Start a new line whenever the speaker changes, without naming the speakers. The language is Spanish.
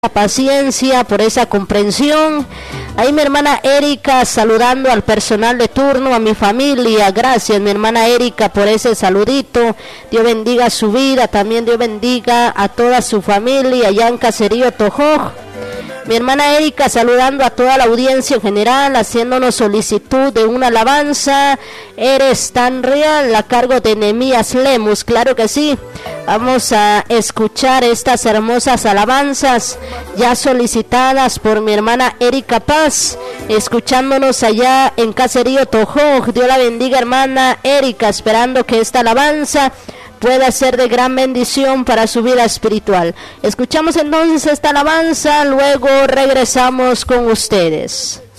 paciencia, por esa comprensión. Ahí mi hermana Erika saludando al personal de turno, a mi familia. Gracias mi hermana Erika por ese saludito. Dios bendiga su vida, también Dios bendiga a toda su familia allá en Caserío Tojoj. Mi hermana Erika saludando a toda la audiencia en general, haciéndonos solicitud de una alabanza. Eres tan real, a cargo de Nehemías Lemus. Claro que sí, vamos a escuchar estas hermosas alabanzas ya solicitadas por mi hermana Erika Paz, escuchándonos allá en Caserío Tojoj. Dios la bendiga hermana Erika, esperando que esta alabanza pueda ser de gran bendición para su vida espiritual. Escuchamos entonces esta alabanza, luego regresamos con ustedes.